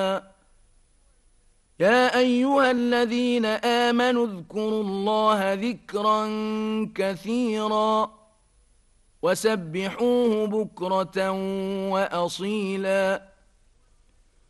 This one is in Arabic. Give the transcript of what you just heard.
يا أيها الذين آمنوا اذكروا الله ذكرا كثيرا وسبحوه بكرة وأصيلا